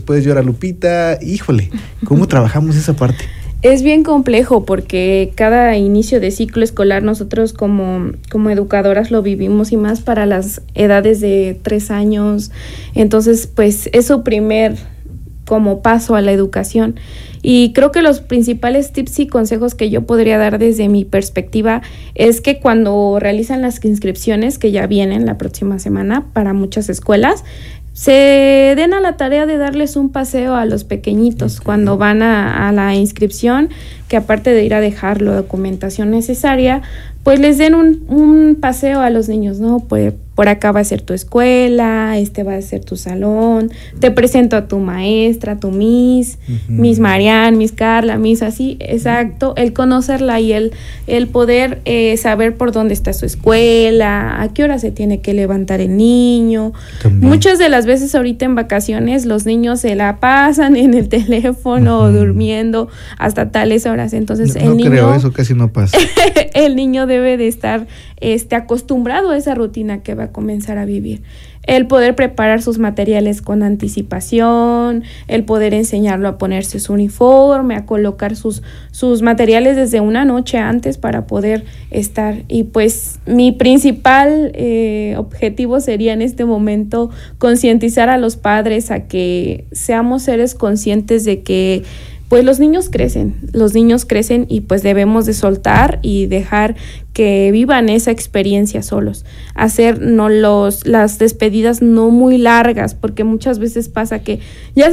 después llora Lupita. Híjole, ¿cómo trabajamos esa parte? Es bien complejo porque cada inicio de ciclo escolar nosotros como educadoras lo vivimos, y más para las edades de 3 años. Entonces, pues es su primer como paso a la educación. Y creo que los principales tips y consejos que yo podría dar desde mi perspectiva es que cuando realizan las inscripciones, que ya vienen la próxima semana para muchas escuelas, se den a la tarea de darles un paseo a los pequeñitos cuando van a la inscripción, que aparte de ir a dejar la documentación necesaria, pues les den un paseo a los niños, ¿no? Pues por acá va a ser tu escuela, este va a ser tu salón, te presento a tu maestra, a tu Miss, Miss Marian, Miss Carla, Miss así, exacto, el conocerla y el poder saber por dónde está su escuela, a qué hora se tiene que levantar el niño. También. Muchas de las veces ahorita en vacaciones los niños se la pasan en el teléfono durmiendo hasta tales horas, entonces el niño... No creo, eso casi no pasa. El niño debe de estar acostumbrado a esa rutina que va a comenzar a vivir. El poder preparar sus materiales con anticipación, el poder enseñarlo a ponerse su uniforme, a colocar sus materiales desde una noche antes para poder estar. Y pues mi principal objetivo sería en este momento concientizar a los padres a que seamos seres conscientes de que pues los niños crecen y pues debemos de soltar y dejar que vivan esa experiencia solos, hacer las despedidas no muy largas, porque muchas veces pasa que ya